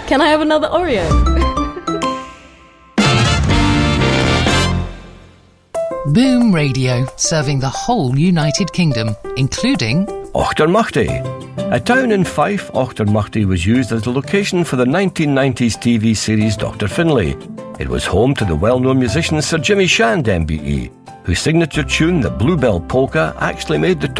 Can I have another Oreo? Boom Radio, serving the whole United Kingdom, including Auchtermuchty. A town in Fife, Auchtermuchty was used as the location for the 1990s TV series Dr. Finlay. It was home to the well-known musician Sir Jimmy Shand MBE, whose signature tune, the Bluebell Polka, actually made the